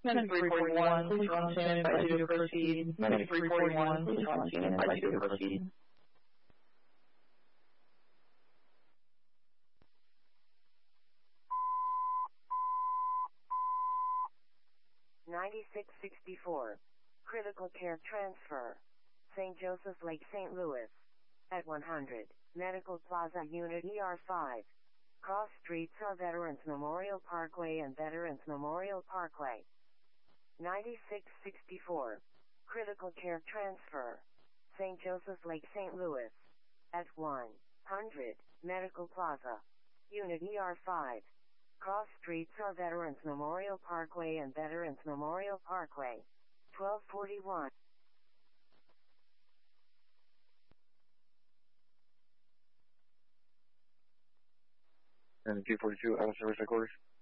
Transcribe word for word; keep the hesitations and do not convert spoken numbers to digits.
Medic three forty-one, please on standby to proceed. Medic three forty-one, please on standby to proceed. ninety-six sixty-four. Critical care transfer. Saint Joseph Lake, Saint Louis. At one hundred. Medical Plaza Unit E R five. Cross streets are Veterans Memorial Parkway and Veterans Memorial Parkway. ninety-six sixty-four. Critical care transfer. Saint Joseph Lake, Saint Louis. At one hundred. Medical Plaza. Unit E R five. Cross streets are Veterans Memorial Parkway and Veterans Memorial Parkway. twelve forty-one. And two forty-two, out of service headquarters.